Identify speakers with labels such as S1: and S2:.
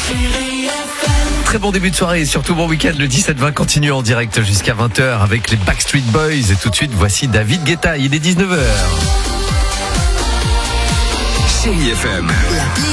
S1: Très bon début de soirée et surtout bon week-end. Le 17-20 continue en direct jusqu'à 20h avec les Backstreet Boys. Et tout de suite, voici David Guetta. Il est 19h.
S2: Chérie FM.